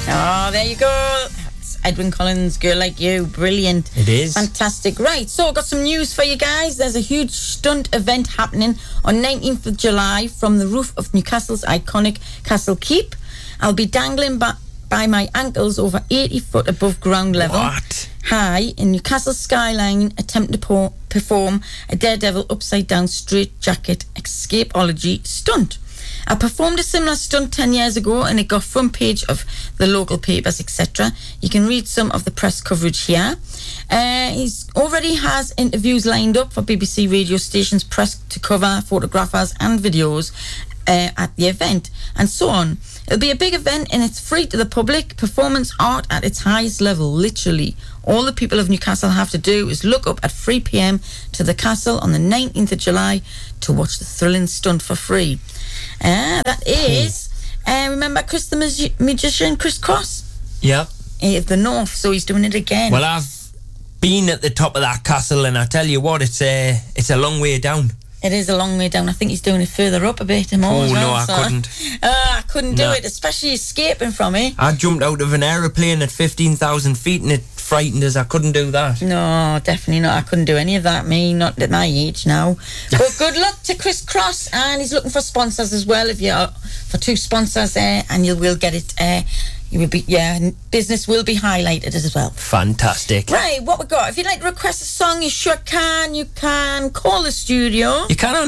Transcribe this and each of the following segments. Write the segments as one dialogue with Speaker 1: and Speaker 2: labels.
Speaker 1: Oh, there you go. That's Edwyn Collins, Girl Like You. Brilliant.
Speaker 2: It is.
Speaker 1: Fantastic. Right, so I've got some news for you guys. There's a huge stunt event happening on 19th of July from the roof of Newcastle's iconic Castle Keep. I'll be dangling by my ankles over 80 foot above ground level.
Speaker 2: What?
Speaker 1: High in Newcastle skyline, attempting to perform a Daredevil upside down straight jacket escapeology stunt. I performed a similar stunt 10 years ago and it got front page of the local papers, etc. You can read some of the press coverage here. He's already has interviews lined up for BBC radio stations, press to cover, photographers and videos at the event and so on. It'll be a big event and it's free to the public. Performance art at its highest level, literally. All the people of Newcastle have to do is look up at 3 p.m. to the castle on the 19th of July to watch the thrilling stunt for free. That is, remember Chris the magician, Chris Cross?
Speaker 2: Yeah.
Speaker 1: Of the North, so he's doing it again.
Speaker 2: Well, I've been at the top of that castle and I tell you what, it's a long way down.
Speaker 1: It is a long way down. I think he's doing it further up a bit more.
Speaker 2: Oh, no, I couldn't.
Speaker 1: I couldn't do it, especially escaping from it.
Speaker 2: I jumped out of an aeroplane at 15,000 feet and it frightened us. I couldn't do that.
Speaker 1: No, definitely not. I couldn't do any of that, me, not at my age now. But good luck to Chris Cross, and he's looking for sponsors as well. If you're for 2 sponsors there, and you will get it. You will be, business will be highlighted as well.
Speaker 2: Fantastic.
Speaker 1: Right, what we got? If you'd like to request a song, you sure can. You can call the studio.
Speaker 2: You can on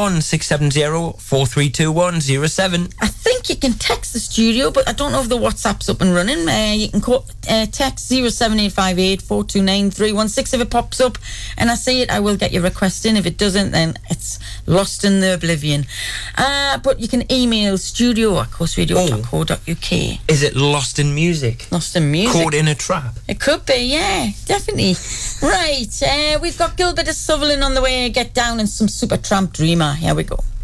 Speaker 2: 01670
Speaker 1: I think you can text the studio, but I don't know if the WhatsApp's up and running. You can call, text 07858 429 316 if it pops up and I see it. I will get your request in. If it doesn't, then it's lost in the oblivion. But you can email studio@coastradio.co.uk.
Speaker 2: Is it Lost in Music?
Speaker 1: Lost in Music.
Speaker 2: Caught in a Trap?
Speaker 1: It could be, yeah, definitely. Right, we've got Gilbert of Sutherland on the way. Get Down and some Supertramp Dreamer. Here we go.